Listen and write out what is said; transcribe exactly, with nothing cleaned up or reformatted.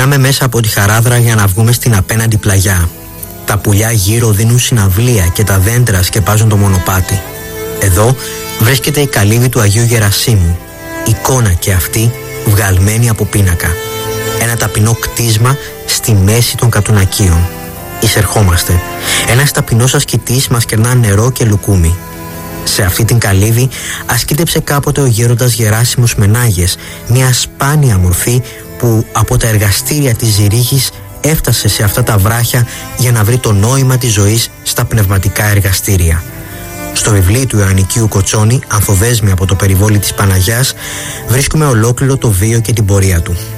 Περνάμε μέσα από τη Χαράδρα για να βγούμε στην απέναντι πλαγιά. Τα πουλιά γύρω δίνουν συναυλία και τα δέντρα σκεπάζουν το μονοπάτι. Εδώ βρίσκεται η καλύβη του Αγίου Γερασίμου, εικόνα και αυτή βγαλμένη από πίνακα. Ένα ταπεινό κτίσμα στη μέση των Κατουνακίων. Εισερχόμαστε. Ένας ταπεινός ασκητής μας κερνά νερό και λουκούμι. Σε αυτή την καλύβη ασκήτεψε κάποτε ο γέροντας Γεράσιμος Μενάγες, μια σπάνια μορφή που από τα εργαστήρια της Ζυρίγης έφτασε σε αυτά τα βράχια για να βρει το νόημα της ζωής στα πνευματικά εργαστήρια. Στο βιβλίο του Ιωαννικίου Κοτσόνη, Ανθοδέσμη από το περιβόλι της Παναγιάς, βρίσκουμε ολόκληρο το βίο και την πορεία του.